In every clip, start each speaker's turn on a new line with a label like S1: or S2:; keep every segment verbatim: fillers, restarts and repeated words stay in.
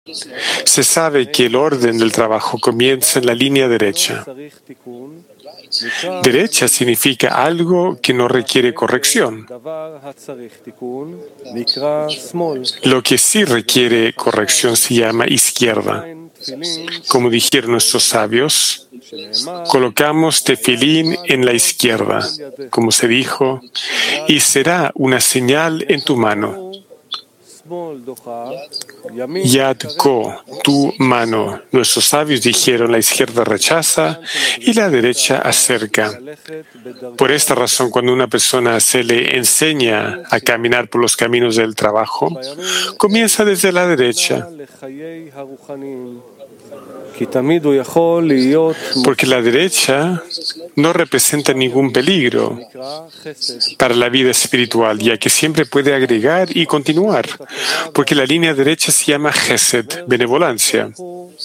S1: Se sabe que el orden del trabajo comienza en la línea derecha. Derecha significa algo que no requiere corrección. Lo que sí requiere corrección se llama izquierda. Como dijeron nuestros sabios, colocamos tefilín en la izquierda, como se dijo, y será una señal en tu mano. Yad ko, tu mano. Nuestros sabios dijeron la izquierda rechaza y la derecha acerca. Por esta razón, cuando una persona se le enseña a caminar por los caminos del trabajo, comienza desde la derecha. Porque la derecha no representa ningún peligro para la vida espiritual, ya que siempre puede agregar y continuar, porque la línea derecha se llama Gesed, benevolencia.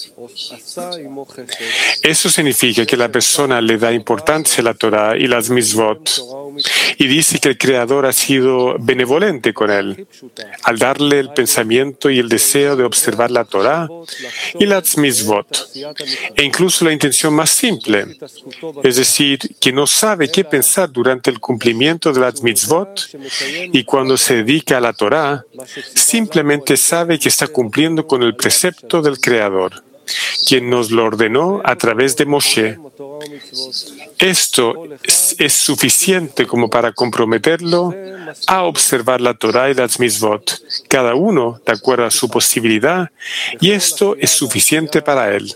S1: Eso significa que la persona le da importancia a la Torah y las mitzvot, y dice que el Creador ha sido benevolente con él, al darle el pensamiento y el deseo de observar la Torah y las mitzvot, e incluso la intención más simple, es decir, que no sabe qué pensar durante el cumplimiento de las mitzvot, y cuando se dedica a la Torah, simplemente sabe que está cumpliendo con el precepto del Creador, quien nos lo ordenó a través de Moshe. Esto es, es suficiente como para comprometerlo a observar la Torah y las mitzvot, cada uno de acuerdo a su posibilidad, y esto es suficiente para él.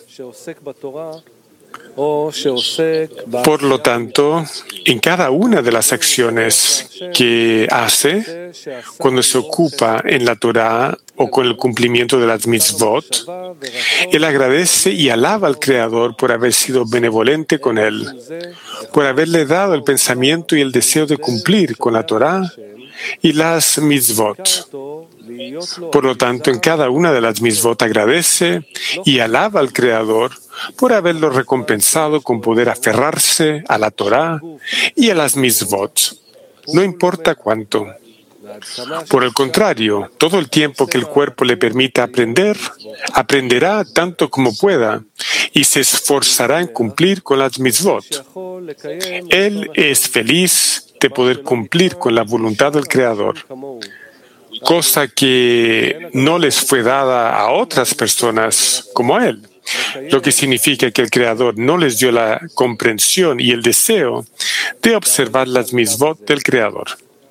S1: Por lo tanto, en cada una de las acciones que hace, cuando se ocupa en la Torah o con el cumplimiento de las mitzvot, él agradece y alaba al Creador por haber sido benevolente con él, por haberle dado el pensamiento y el deseo de cumplir con la Torah y las mitzvot. Por lo tanto, en cada una de las mitzvot agradece y alaba al Creador por haberlo recompensado con poder aferrarse a la Torah y a las mitzvot, no importa cuánto. Por el contrario, todo el tiempo que el cuerpo le permita aprender, aprenderá tanto como pueda y se esforzará en cumplir con las mitzvot. Él es feliz de poder cumplir con la voluntad del Creador, cosa que no les fue dada a otras personas como a él, lo que significa que el Creador no les dio la comprensión y el deseo de observar las mitzvot del Creador.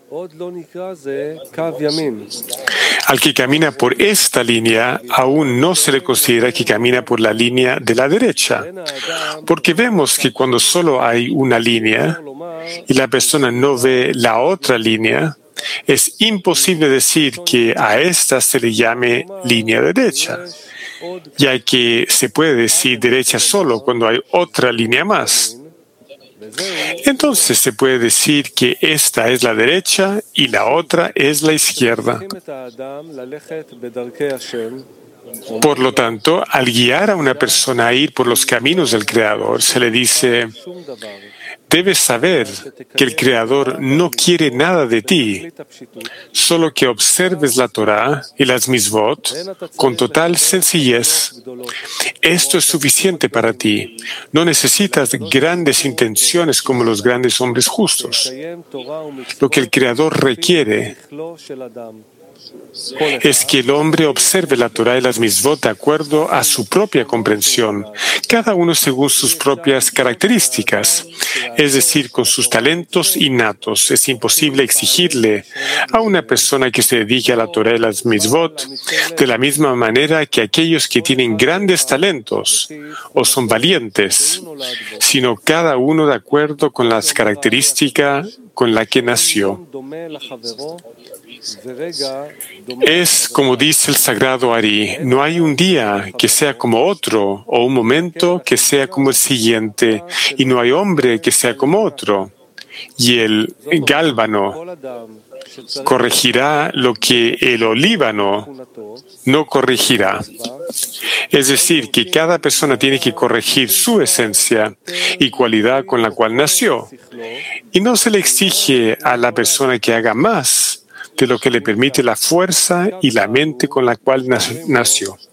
S1: Al que camina por esta línea, aún no se le considera que camina por la línea de la derecha, porque vemos que cuando solo hay una línea y la persona no ve la otra línea, es imposible decir que a esta se le llame línea derecha, ya que se puede decir derecha solo cuando hay otra línea más. Entonces se puede decir que esta es la derecha y la otra es la izquierda. Por lo tanto, al guiar a una persona a ir por los caminos del Creador, se le dice: debes saber que el Creador no quiere nada de ti, solo que observes la Torah y las mitzvot con total sencillez. Esto es suficiente para ti. No necesitas grandes intenciones como los grandes hombres justos. Lo que el Creador requiere es que el hombre observe la Torah y las mitzvot de acuerdo a su propia comprensión, cada uno según sus propias características, es decir, con sus talentos innatos. Es imposible exigirle a una persona que se dedique a la Torah y las mitzvot de la misma manera que aquellos que tienen grandes talentos o son valientes, sino cada uno de acuerdo con las características con la que nació. Es como dice el sagrado Ari: no hay un día que sea como otro o un momento que sea como el siguiente, y no hay hombre que sea como otro. Y el gálbano corregirá lo que el olíbano no corregirá. Es decir, que cada persona tiene que corregir su esencia y cualidad con la cual nació. Y no se le exige a la persona que haga más de lo que le permite la fuerza y la mente con la cual nació.